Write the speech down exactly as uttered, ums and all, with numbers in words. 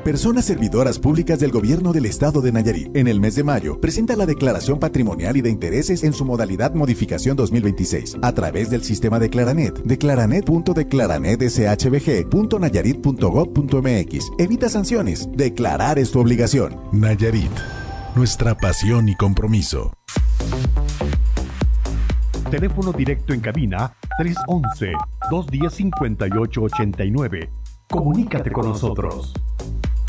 Personas servidoras públicas del Gobierno del Estado de Nayarit. En el mes de mayo, presenta la declaración patrimonial y de intereses en su modalidad modificación dos mil veintiséis a través del sistema Declaranet. Declaranet punto declaranet s h b g punto nayarit punto gov punto m x. Evita sanciones. Declarar es tu obligación. Nayarit, nuestra pasión y compromiso. Teléfono directo en cabina tres once, dos diez, cincuenta y ocho ochenta y nueve. Comunícate con nosotros.